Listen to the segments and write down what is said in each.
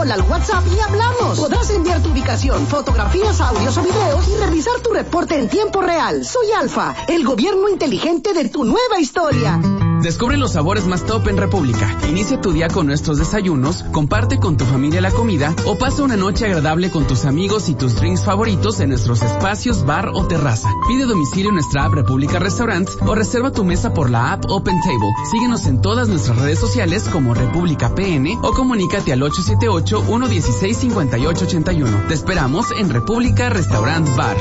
al WhatsApp y hablamos. Podrás enviar tu ubicación, fotografías, audios o videos y revisar tu reporte en tiempo real. Soy Alfa, el gobierno inteligente de tu nueva historia. Descubre los sabores más top en República. Inicia tu día con nuestros desayunos, comparte con tu familia la comida o pasa una noche agradable con tus amigos y tus drinks favoritos en nuestros espacios, bar o terraza. Pide domicilio en nuestra app República Restaurant o reserva tu mesa por la app Open Table. Síguenos en todas nuestras redes sociales como República PN o comunícate al 878-116-5881. Te esperamos en República Restaurant Bar.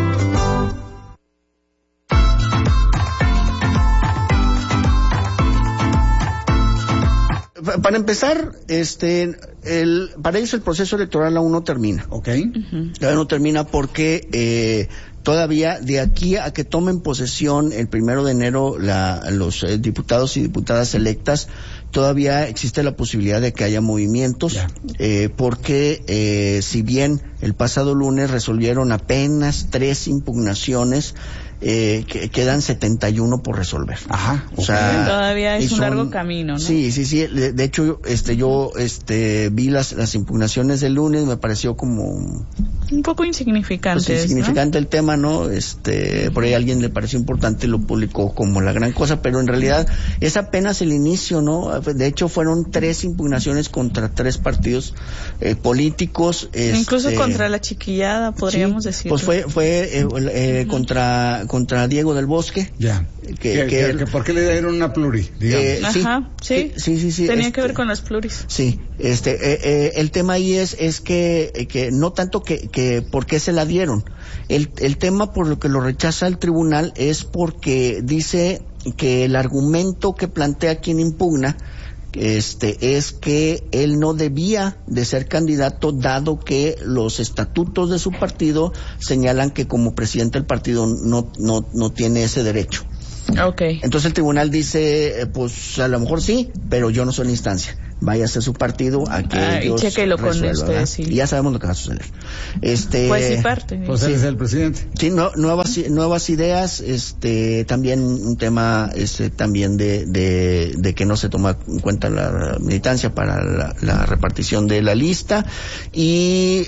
Para empezar, para ellos el proceso electoral aún no termina. Okay. Todavía no termina porque todavía de aquí a que tomen posesión el 1 de enero los diputados y diputadas electas, todavía existe la posibilidad de que haya movimientos, porque si bien el pasado lunes resolvieron apenas 3 impugnaciones, quedan 71 por resolver. Ajá. O sea, todavía es un largo camino, ¿no? Sí. De hecho, yo vi las impugnaciones del lunes, me pareció como un poco insignificante. Pues insignificante, ¿no? El tema, ¿no? Por ahí a alguien le pareció importante y lo publicó como la gran cosa, pero en realidad es apenas el inicio, ¿no? De hecho, fueron 3 impugnaciones contra 3 partidos políticos. Incluso contra la chiquillada, podríamos decir. Pues fue contra Diego del Bosque. Ya. ¿Por qué le dieron una pluri? Sí. Tenía que ver con las pluris. Sí. El tema ahí es que no tanto que por qué se la dieron. El tema por lo que lo rechaza el tribunal es porque dice que el argumento que plantea quien impugna es que él no debía de ser candidato, dado que los estatutos de su partido señalan que como presidente del partido no tiene ese derecho. Okay. Entonces el tribunal dice, pues a lo mejor sí, pero yo no soy la instancia. Vaya a ser su partido a que ellos chéquelo con ustedes, sí. Y ya sabemos lo que va a suceder. Pues sí, parte. Pues él es el presidente. Sí, nuevas ideas, también un tema, también de que no se toma en cuenta la militancia para la repartición de la lista y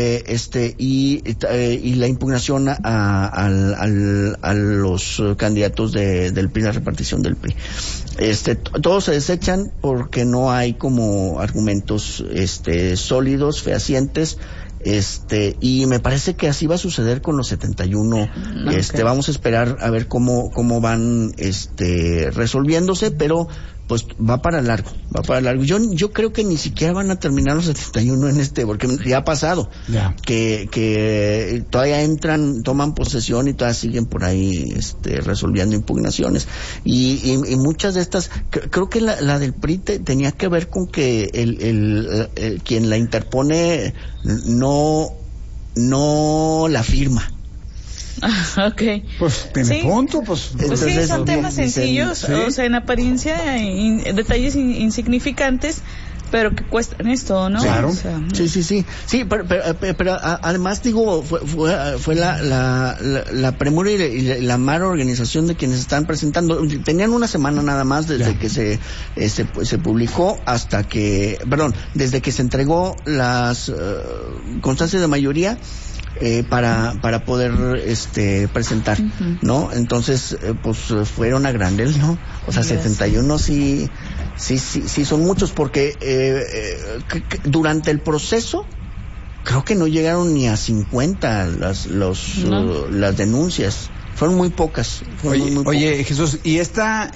la impugnación a los candidatos del PRI, la repartición del PRI. Todos se desechan porque no hay como argumentos sólidos, fehacientes, y me parece que así va a suceder con los 71. Okay. Vamos a esperar a ver cómo van resolviéndose, pero pues va para largo. Yo creo que ni siquiera van a terminar los 71 porque ya ha pasado. Yeah. Que todavía entran, toman posesión y todavía siguen por ahí resolviendo impugnaciones. Y muchas de estas, creo que la del PRI tenía que ver con que el quien la interpone no la firma. Okay. Pues tiene punto, pues. Entonces, sí, son temas sencillos, ¿sí? O sea, en apariencia detalles insignificantes, pero que cuestan esto, ¿no? Claro. O sea, sí, pero además digo, fue la premura y la mala organización de quienes están presentando. Tenían una semana nada más desde que se publicó desde que se entregó las constancias de mayoría para poder presentar, ¿no? Entonces pues fueron a granel, ¿no? O sea, 71 sí son muchos, porque durante el proceso creo que no llegaron ni a 50 las denuncias. Fueron muy pocas. Oye, Jesús, ¿y esta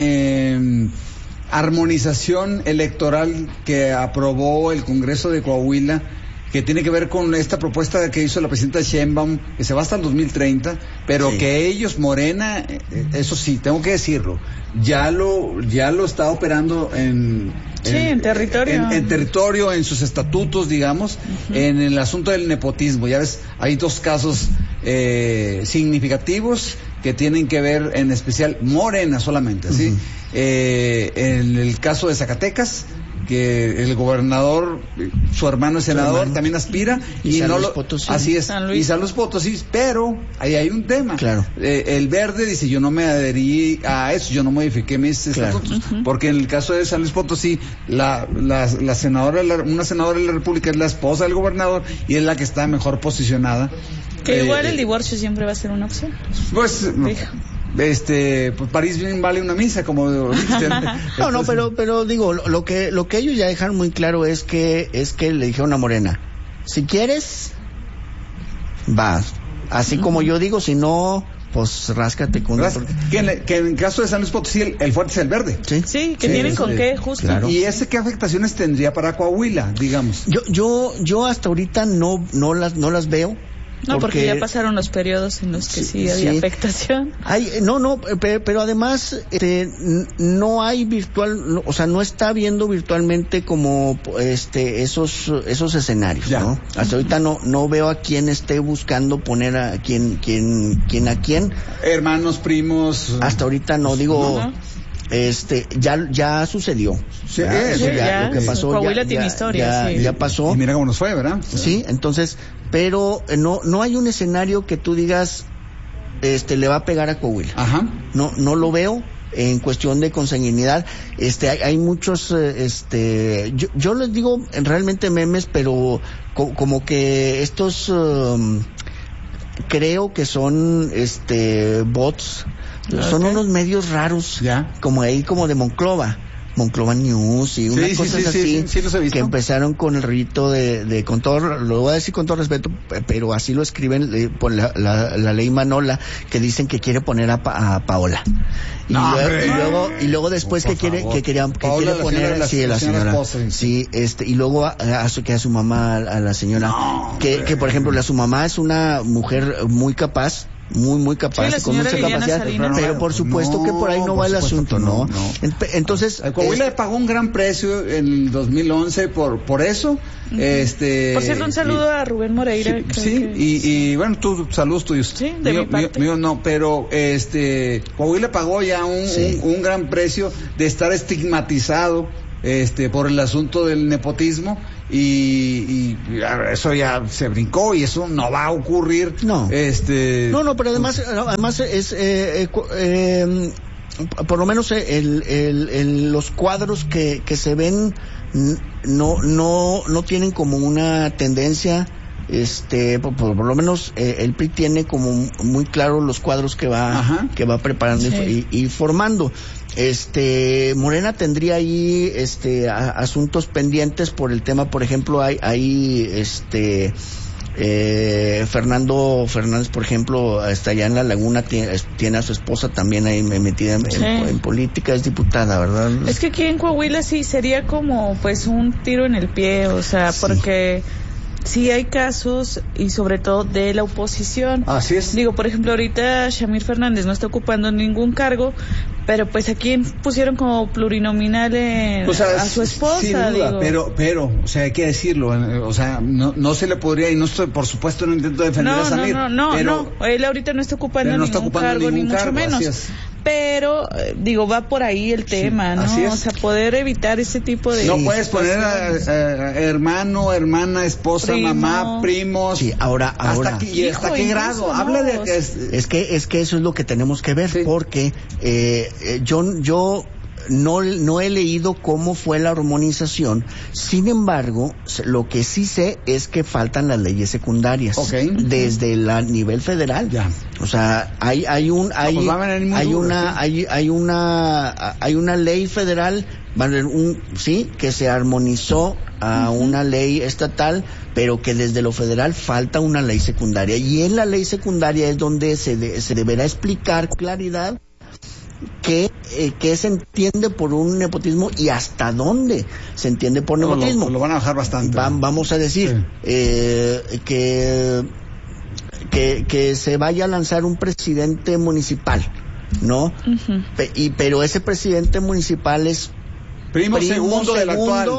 armonización electoral que aprobó el Congreso de Coahuila, que tiene que ver con esta propuesta que hizo la presidenta Sheinbaum, que se va hasta el 2030, pero que ellos, Morena, eso sí, tengo que decirlo, ya lo está operando en territorio. En territorio, en sus estatutos, digamos, en el asunto del nepotismo. Ya ves, hay 2 casos significativos que tienen que ver, en especial, Morena solamente, ¿sí? En el caso de Zacatecas, que el gobernador, su hermano es senador, también aspira, y San Luis Potosí. Así es, y San Luis Potosí, pero ahí hay un tema. Claro. El Verde dice, yo no me adherí a eso, yo no modifiqué mis estatutos, porque en el caso de San Luis Potosí, la senadora, una senadora de la República es la esposa del gobernador y es la que está mejor posicionada. Que igual el divorcio siempre va a ser una opción. Pues París bien vale una misa, como dijiste. No, pero digo, lo que ellos ya dejaron muy claro es que le dijeron a Morena, si quieres, vas. Así como yo digo, si no, pues ráscate con que en el caso de San Luis Potosí el fuerte es el Verde. Sí, que tienen con qué, justo. Claro. ¿Y ese qué afectaciones tendría para Coahuila, digamos? Yo hasta ahorita no las veo. No, porque ya pasaron los periodos en los que sí había afectación. Pero además no hay virtual, o sea, no está viendo virtualmente como esos escenarios, ¿no? Hasta ahorita no veo a quién esté buscando poner a quién a quién. Hermanos, primos. Hasta ahorita no digo. Ya sucedió. Sí, lo que pasó. Coahuila tiene historia. Ya pasó. Y mira cómo nos fue, ¿verdad? Sí, entonces, pero no hay un escenario que tú digas, le va a pegar a Coahuila. Ajá. No lo veo en cuestión de consanguinidad. Hay muchos, yo les digo realmente memes, pero como que estos, creo que son, bots. Son unos medios raros, como de Monclova News y unas cosas así, que empezaron con el rito de con todo, lo voy a decir con todo respeto, pero así lo escriben por la ley Manola, que dicen que quiere poner a Paola. Y luego después que quiere poner la señora esposa, y luego a su mamá, a la señora, que por ejemplo su mamá es una mujer muy capaz, muy capaz, con mucha capacidad, pero por supuesto que por ahí no va el asunto, ¿no? Entonces, Coahuila le pagó un gran precio en el 2011 por eso. Por cierto, un saludo a Rubén Moreira. Y bueno, saludos tuyos. Sí, de mi parte. Mío no, pero Coahuila pagó ya un gran precio de estar estigmatizado por el asunto del nepotismo. Y eso ya se brincó y eso no va a ocurrir. No, pero además es por lo menos los cuadros que se ven no tienen como una tendencia. Por lo menos el PRI tiene como muy claro los cuadros que va preparando y formando. Morena tendría ahí asuntos pendientes por el tema, por ejemplo, hay Fernando Fernández, por ejemplo, está allá en La Laguna, tiene a su esposa también ahí metida en política, es diputada, ¿verdad? Es que aquí en Coahuila sí sería como pues un tiro en el pie, o sea, porque sí hay casos, y sobre todo de la oposición. Así es. Digo, por ejemplo, ahorita Shamir Fernández no está ocupando ningún cargo, pero pues aquí pusieron como plurinominal a su esposa. Sin duda, pero, o sea, hay que decirlo, o sea, no se le podría, y no estoy, por supuesto, no intento defender a Samir. No, él ahorita no está ocupando ningún cargo, ni mucho menos. Pero, va por ahí el tema, ¿no? Así es. O sea, poder evitar ese tipo de... No puedes poner a hermano, hermana, esposa, mamá, primos. Sí, ahora. ¿Hasta qué grado? Habla de... Es que eso es lo que tenemos que ver, porque yo no he leído cómo fue la armonización. Sin embargo, lo que sí sé es que faltan las leyes secundarias. Desde el nivel federal. Ya. O sea, hay una ley federal, que se armonizó a una ley estatal, pero que desde lo federal falta una ley secundaria. Y en la ley secundaria es donde se deberá explicar claridad qué se entiende por un nepotismo y hasta dónde se entiende por nepotismo. Lo van a bajar bastante. Vamos a decir que se vaya a lanzar un presidente municipal, ¿no? Pero ese presidente municipal es primo segundo del actual,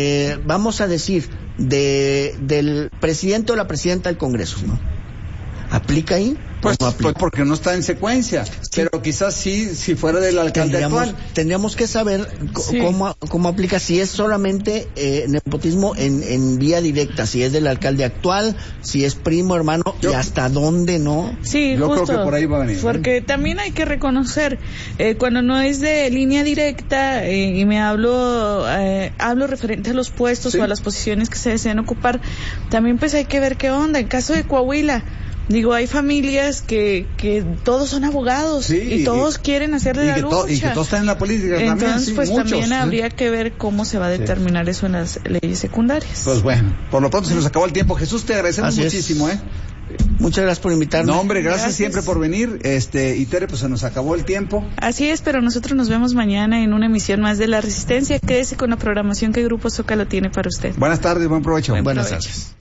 vamos a decir, del presidente o la presidenta del Congreso, ¿no? ¿Aplica ahí? Pues, ¿No aplica? pues porque no está en secuencia, pero quizás sí, si fuera del alcalde actual. Tendríamos que saber cómo aplica, si es solamente nepotismo en vía directa, si es del alcalde actual, si es primo, hermano, y hasta dónde no. Sí, yo justo, creo que por ahí va a venir. Porque también hay que reconocer, cuando no es de línea directa, y me hablo referente a los puestos o a las posiciones que se desean ocupar, también pues hay que ver qué onda. En caso de Coahuila, digo, hay familias que todos son abogados y todos quieren hacerle la lucha. Y que todos están en la política también. Entonces, pues muchos, también habría que ver cómo se va a determinar eso en las leyes secundarias. Pues bueno, por lo pronto se nos acabó el tiempo. Jesús, te agradecemos muchísimo, Muchas gracias por invitarme. No, hombre, gracias siempre por venir. Y Tere, pues se nos acabó el tiempo. Así es, pero nosotros nos vemos mañana en una emisión más de La Resistencia. Quédese con la programación que Grupo Zócalo tiene para usted. Buenas tardes, buen provecho. Buenas tardes.